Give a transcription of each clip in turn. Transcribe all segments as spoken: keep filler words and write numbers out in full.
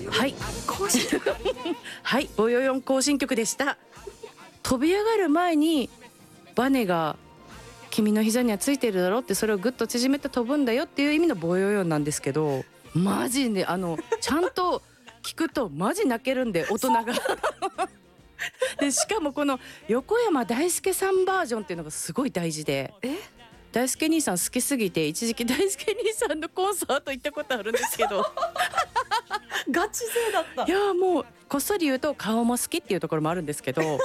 はい更新曲はいぼよよん行進曲でした。飛び上がる前にバネが君の膝にはついてるだろって、それをぐっと縮めて飛ぶんだよっていう意味のぼよよんなんですけど、マジであのちゃんと聞くとマジ泣けるんで、大人がでしかもこの横山大輔さんバージョンっていうのがすごい大事で、 え大輔兄さん好きすぎて一時期大輔兄さんのコンサート行ったことあるんですけどガチ勢だった。 いやもうこっそり言うと顔も好きっていうところもあるんですけど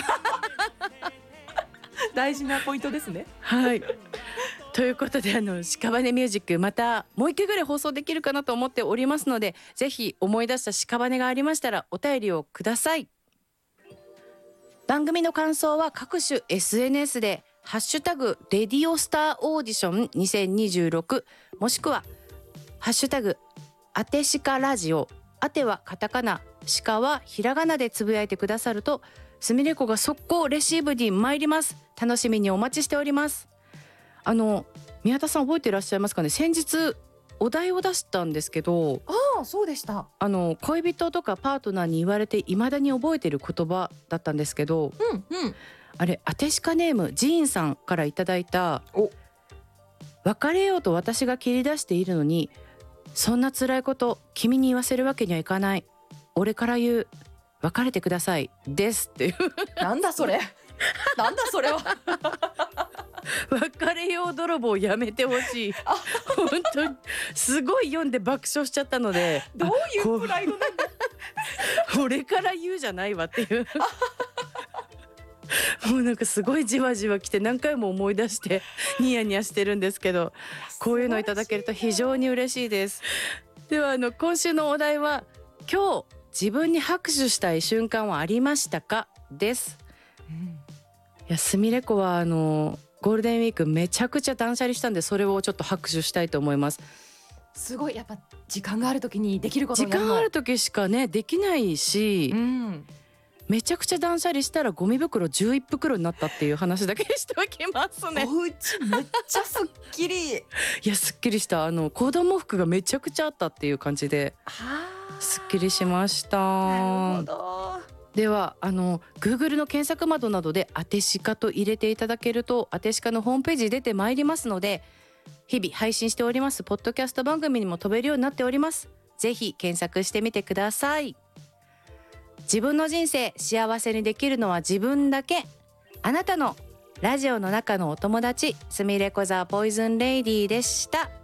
大事なポイントですね。 はいということで、あの屍ミュージックまたもう一回ぐらい放送できるかなと思っておりますので、ぜひ思い出した屍がありましたらお便りをください。番組の感想は各種 エスエヌエス でハッシュタグレディオスターオーディションにせんにじゅうろく、もしくはハッシュタグあてしかラジオ、あてはカタカナ、しかはひらがなでつぶやいてくださると、すみれこが速攻レシーブに参ります。楽しみにお待ちしております。あの宮田さん覚えていらっしゃいますかね。先日お題を出したんですけど、 ああそうでした。 あの恋人とかパートナーに言われて未だに覚えている言葉だったんですけど、 うんうん。 あれあてしかネームジーンさんからいただいた、 お別れようと私が切り出しているのにそんな辛いこと君に言わせるわけにはいかない、俺から言う、別れてくださいですっていうなんだそれなんだそれは別れよう泥棒やめてほしい本当にすごい読んで爆笑しちゃったので、 どういうプライドなんだ俺から言うじゃないわっていうもうなんかすごいじわじわきて何回も思い出してニヤニヤしてるんですけど、こういうのいただけると非常に嬉しいです。ではあの今週のお題は、今日自分に拍手したい瞬間はありましたかです。 うん、 いやすみれこはあのゴールデンウィークめちゃくちゃ断捨離したんで、それをちょっと拍手したいと思います。 すごいやっぱ時間がある時にできることを時やるの。 間ある時しかねできないし、 うん、 めちゃくちゃ断捨離したらゴミ袋じゅういち袋になったっていう話だけしておきますね。 おうちめっちゃすっきりいやすっきりした。あの子供服がめちゃくちゃあったっていう感じではすっきりしました。 なるほど。 ではあの Google の検索窓などであてしかと入れていただけると、あてしかのホームページ出てまいりますので、日々配信しておりますポッドキャスト番組にも飛べるようになっております。ぜひ検索してみてください。自分の人生幸せにできるのは自分だけ。あなたのラジオの中のお友達、すみれこザポイズンレイディーでした。